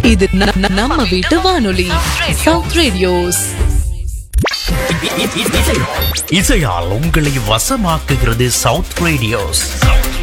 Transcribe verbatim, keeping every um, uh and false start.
இது ந- ந- நம்ம வீட்டு வானொலி சவுத் ரேடியோஸ். இசையால் உங்களை வசமாக்குகிறது சவுத் ரேடியோஸ்.